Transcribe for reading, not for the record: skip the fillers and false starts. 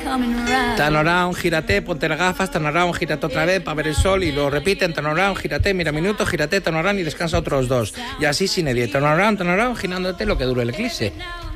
Turn around, gírate, ponte las gafas, turn around, gírate otra vez para ver el sol y lo repiten, turn around, gírate, mira minutos, gírate, turn around y descansa otros 2. Y así sin edit, turn around, girándote lo que dure el eclipse.